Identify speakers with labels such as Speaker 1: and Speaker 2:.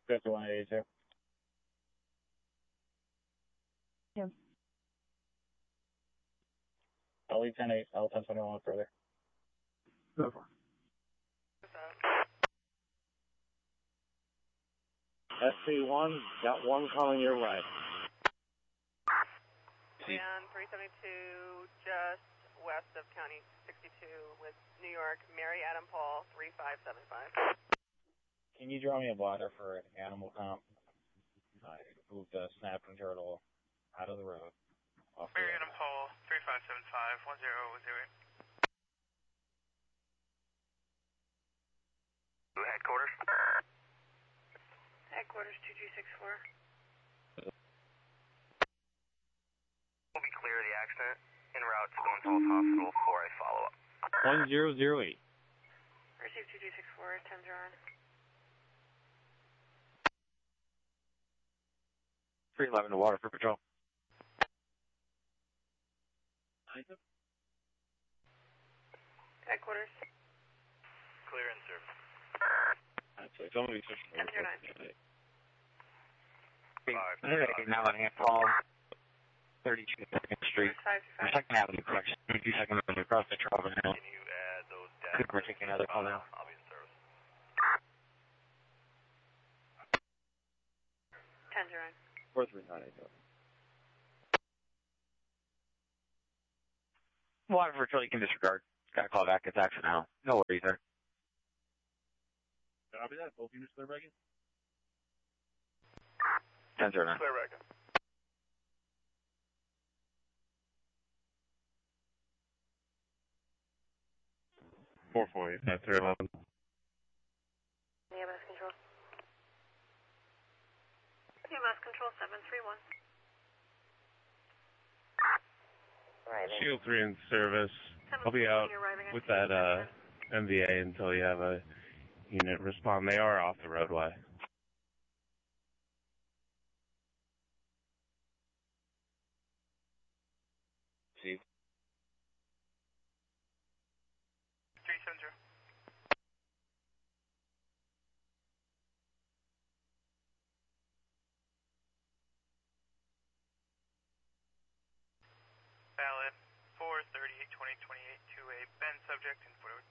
Speaker 1: 5182.
Speaker 2: Yeah.
Speaker 1: I'll leave 10-8. I'll 10-21 further.
Speaker 3: Go for
Speaker 1: SC1, got one coming your way.
Speaker 4: And 372, just west of County 62 with New York, Mary Adam Paul, 3575.
Speaker 1: Can you draw me a blotter for an animal comp? I moved the snapping turtle out of the road.
Speaker 5: Mary Adam Paul, 3575, 1008.
Speaker 6: Headquarters.
Speaker 4: Headquarters 2264.
Speaker 6: We'll be clear of the accident. En route to Glens Falls Hospital for a follow-up.
Speaker 1: 1008.
Speaker 4: Receive 2264, 10 on.
Speaker 1: 311 to Waterford Patrol.
Speaker 4: Headquarters.
Speaker 6: Clear in service.
Speaker 1: Actually, somebody switched over.
Speaker 4: 1009.
Speaker 1: Now on Paul, 32 2nd Street. 2nd Avenue, correction. 2nd Avenue, across the Travel Hill.
Speaker 6: Can you add those data?
Speaker 1: We're taking another call now.
Speaker 6: I'll be in service.
Speaker 4: 1009.
Speaker 1: 43980. Waterford Patrol, you can disregard. Got a call back. It's accidental. No worries there. Copy that. Both units clear back in. 1009.
Speaker 6: Clear back in.
Speaker 3: EMS control.
Speaker 4: EMS control 731.
Speaker 3: Shield 3 in service. I'll be out with that MVA until you have a unit respond. They are off the roadway.
Speaker 1: See.
Speaker 5: 370. Valid 438-2028 to a Ben subject in Fort